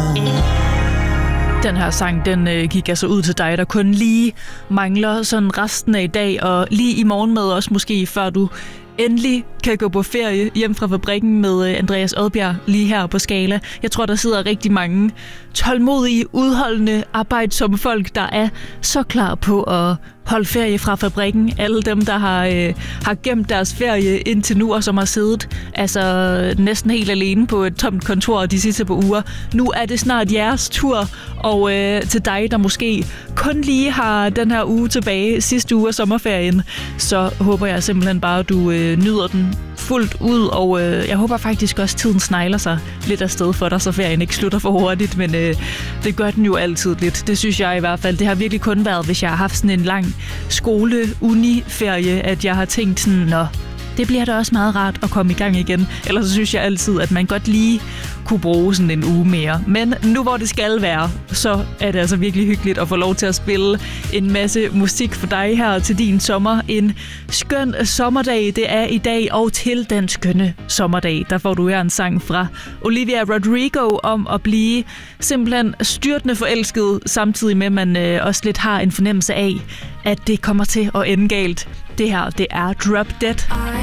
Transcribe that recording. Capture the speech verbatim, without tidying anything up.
Den her sang, den øh, gik altså ud til dig, der kun lige mangler sådan resten af i dag, og lige i morgen med også måske, før du endelig kan gå på ferie hjem fra fabrikken med øh, Andreas Odbjerg lige her på Skala. Jeg tror, der sidder rigtig mange tålmodige, udholdende, arbejdsomme folk, der er så klar på at holde ferie fra fabrikken. Alle dem, der har, øh, har gemt deres ferie indtil nu, og som har siddet altså næsten helt alene på et tomt kontor de sidste par uger. Nu er det snart jeres tur, og øh, til dig, der måske kun lige har den her uge tilbage, sidste uge af sommerferien, så håber jeg simpelthen bare, at du øh, nyder den fuldt ud, og øh, jeg håber faktisk også, at tiden snegler sig lidt afsted for dig, så ferien ikke slutter for hurtigt, men øh, det gør den jo altid lidt. Det synes jeg i hvert fald. Det har virkelig kun været, hvis jeg har haft sådan en lang skole-uni-ferie, at jeg har tænkt sådan, nå, det bliver da også meget rart at komme i gang igen. Ellers så synes jeg altid, at man godt lige kunne bruge sådan en uge mere. Men nu hvor det skal være, så er det altså virkelig hyggeligt at få lov til at spille en masse musik for dig her til din sommer. En skøn sommerdag, det er i dag, og til den skønne sommerdag, der får du her en sang fra Olivia Rodrigo om at blive simpelthen styrtende forelsket, samtidig med, at man øh, også lidt har en fornemmelse af, at det kommer til at ende galt. Det her, det er Drop Dead.